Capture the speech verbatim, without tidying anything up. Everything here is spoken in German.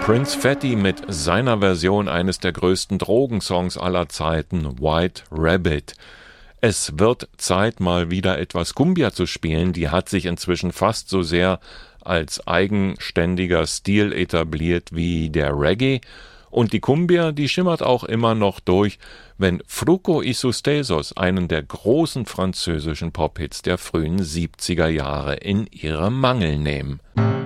Prince Fatty mit seiner Version eines der größten Drogensongs aller Zeiten, White Rabbit. Es wird Zeit, mal wieder etwas Cumbia zu spielen. Die hat sich inzwischen fast so sehr als eigenständiger Stil etabliert wie der Reggae. Und die Cumbia, die schimmert auch immer noch durch, wenn Fruco y sus Tesos einen der großen französischen Pophits der frühen siebziger Jahre in ihre Mangel nehmen.